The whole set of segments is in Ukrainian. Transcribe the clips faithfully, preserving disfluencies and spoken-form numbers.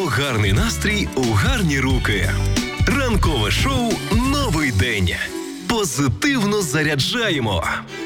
гарний настрій у гарні руки. Ранкове шоу «Новий день». Позитивно заряджаємо.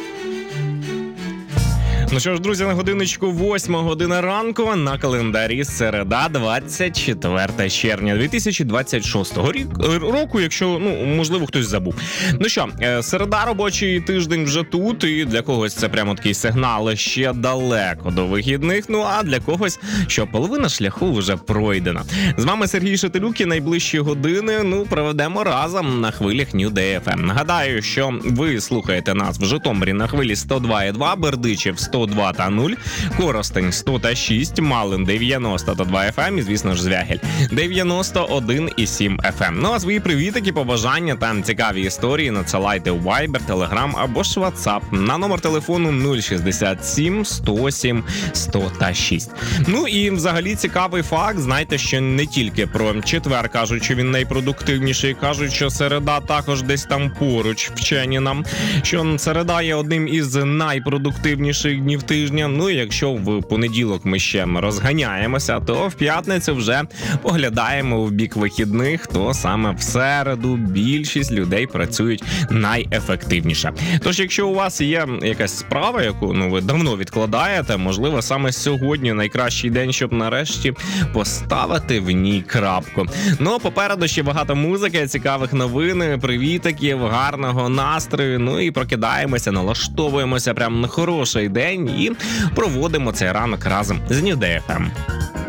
Ну що ж, друзі, на годиночку восьма година ранку, на календарі середа, двадцять четверте червня дві тисячі двадцять шостого року, якщо, ну, можливо, хтось забув. Ну що, середа, робочий тиждень вже тут, і для когось це прямо такий сигнал, ще далеко до вихідних, ну а для когось, що половина шляху вже пройдена. З вами Сергій Шетелюк, і найближчі години, ну, проведемо разом на хвилях New Day еф ем. Нагадаю, що ви слухаєте нас в Житомирі на хвилі сто два і два, Бердичів сто два та нуль, Коростень сто та шість, Малин дев'яносто та два еф ем і, звісно ж, Звягель дев'яносто один і сім еф ем. Ну а свої привітики, побажання та цікаві історії надсилайте у Viber, Telegram або ж WhatsApp на номер телефону нуль шістдесят сім сто сім сто та шість. Ну і взагалі цікавий факт, знаєте, що не тільки про четвер кажуть, що він найпродуктивніший, кажуть, що середа також десь там поруч, вчені нам, що середа є одним із найпродуктивніших днів тижня. Ну і якщо в понеділок ми ще розганяємося, то в п'ятницю вже поглядаємо в бік вихідних, то саме в середу більшість людей працюють найефективніше. Тож, якщо у вас є якась справа, яку, ну, ви давно відкладаєте, можливо, саме сьогодні найкращий день, щоб нарешті поставити в ній крапку. Ну, попереду ще багато музики, цікавих новин, привітиків, гарного настрою, ну і прокидаємося, налаштовуємося прямо на хороший день і проводимо цей ранок разом з New Day еф ем.